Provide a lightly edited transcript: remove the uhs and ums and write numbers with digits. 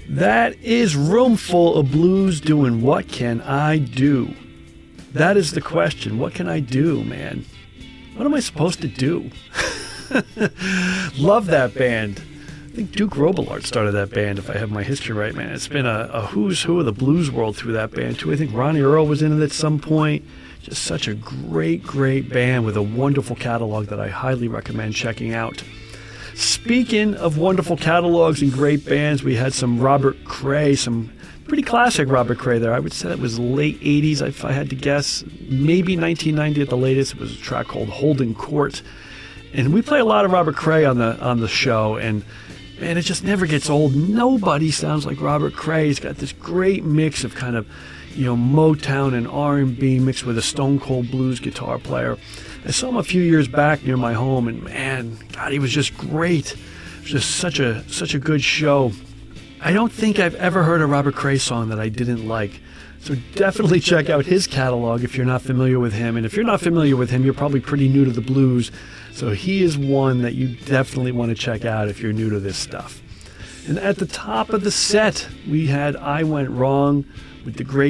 That is Roomful of Blues doing What Can I Do? That is the question. What can I do, man? What am I supposed to do? Love that band. I think Duke Robillard started that band, if I have my history right, man. It's been a who's who of the blues world through that band, too. I think Ronnie Earl was in it at some point. Just such a great, great band with a wonderful catalog that I highly recommend checking out. Speaking of wonderful catalogs and great bands, we had some Robert Cray, some pretty classic Robert Cray there. I would say it was late 80s, if I had to guess. Maybe 1990 at the latest. It was a track called Holden Court. And we play a lot of Robert Cray on the show, and man, it just never gets old. Nobody sounds like Robert Cray. He's got this great mix of kind of, Motown and R&B mixed with a stone cold blues guitar player. I saw him a few years back near my home, and man, God, he was just great. It was just such a good show. I don't think I've ever heard a Robert Cray song that I didn't like. So definitely check out his catalog if you're not familiar with him. And if you're not familiar with him, you're probably pretty new to the blues. So he is one that you definitely want to check out if you're new to this stuff. And at the top of the set, we had I Went Wrong with the great